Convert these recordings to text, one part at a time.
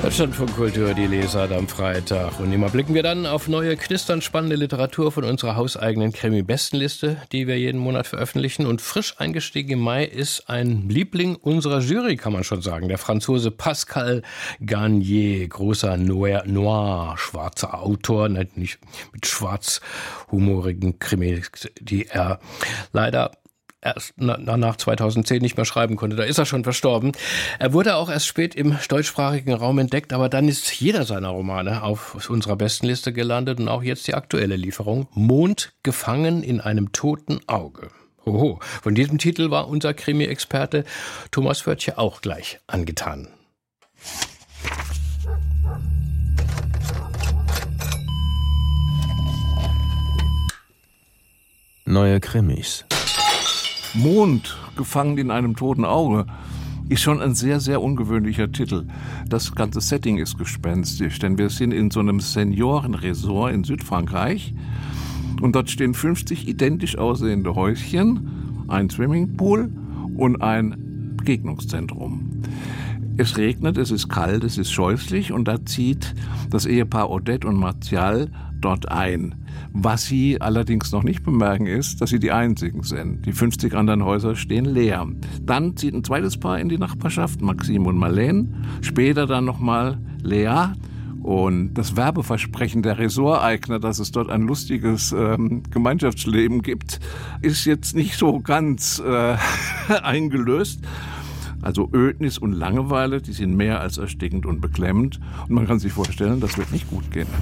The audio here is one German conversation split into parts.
Deutschlandfunk Kultur, die Lesart am Freitag. Und immer blicken wir dann auf neue, knisternd spannende Literatur von unserer hauseigenen Krimi-Bestenliste, die wir jeden Monat veröffentlichen. Und frisch eingestiegen im Mai ist ein Liebling unserer Jury, kann man schon sagen. Der Franzose Pascal Garnier, großer Noir, schwarzer Autor, nicht mit schwarzhumorigen Krimis, die er leider erst nach 2010 nicht mehr schreiben konnte. Da ist er schon verstorben. Er wurde auch erst spät im deutschsprachigen Raum entdeckt, aber dann ist jeder seiner Romane auf unserer Bestenliste gelandet und auch jetzt die aktuelle Lieferung. Mond gefangen in einem toten Auge. Hoho. Von diesem Titel war unser Krimi-Experte Thomas Wörtje auch gleich angetan. Neue Krimis. Mond, gefangen in einem toten Auge, ist schon ein sehr, sehr ungewöhnlicher Titel. Das ganze Setting ist gespenstisch, denn wir sind in so einem Seniorenresort in Südfrankreich und dort stehen 50 identisch aussehende Häuschen, ein Swimmingpool und ein Begegnungszentrum. Es regnet, es ist kalt, es ist scheußlich und da zieht das Ehepaar Odette und Martial dort ein. Was sie allerdings noch nicht bemerken ist, dass sie die Einzigen sind. Die 50 anderen Häuser stehen leer. Dann zieht ein zweites Paar in die Nachbarschaft, Maxime und Marlene. Später dann nochmal Lea. Und das Werbeversprechen der Ressorteigner, dass es dort ein lustiges Gemeinschaftsleben gibt, ist jetzt nicht so ganz eingelöst. Also Ödnis und Langeweile, die sind mehr als erstickend und beklemmend. Und man kann sich vorstellen, das wird nicht gut gehen.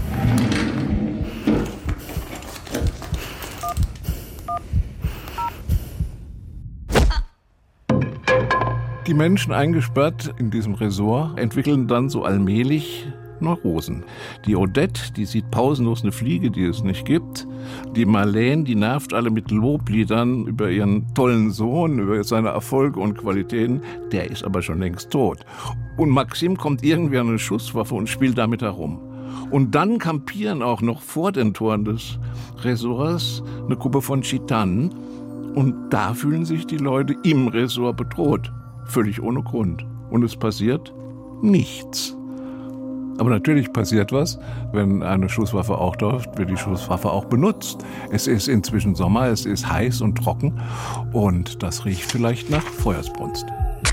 Die Menschen eingesperrt in diesem Resort entwickeln dann so allmählich Neurosen. Die Odette, die sieht pausenlos eine Fliege, die es nicht gibt. Die Marlene, die nervt alle mit Lobliedern über ihren tollen Sohn, über seine Erfolge und Qualitäten. Der ist aber schon längst tot. Und Maxime kommt irgendwie an eine Schusswaffe und spielt damit herum. Und dann kampieren auch noch vor den Toren des Resorts eine Gruppe von Gitanen. Und da fühlen sich die Leute im Resort bedroht. Völlig ohne Grund. Und es passiert nichts. Aber natürlich passiert was, wenn eine Schusswaffe auftaucht, wird die Schusswaffe auch benutzt. Es ist inzwischen Sommer, es ist heiß und trocken und das riecht vielleicht nach Feuersbrunst.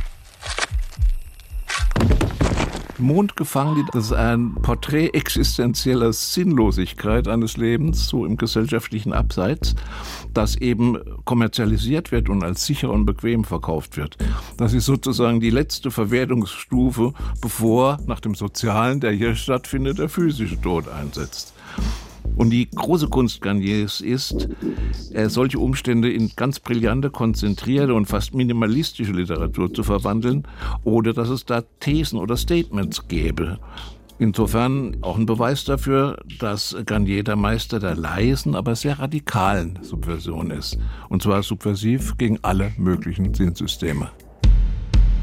Mond gefangen, das ist ein Porträt existenzieller Sinnlosigkeit eines Lebens, so im gesellschaftlichen Abseits, das eben kommerzialisiert wird und als sicher und bequem verkauft wird. Das ist sozusagen die letzte Verwertungsstufe, bevor nach dem Sozialen, der hier stattfindet, der physische Tod einsetzt. Und die große Kunst Garniers ist, solche Umstände in ganz brillante, konzentrierte und fast minimalistische Literatur zu verwandeln oder dass es da Thesen oder Statements gäbe. Insofern auch ein Beweis dafür, dass Garnier der Meister der leisen, aber sehr radikalen Subversion ist. Und zwar subversiv gegen alle möglichen Sinnsysteme.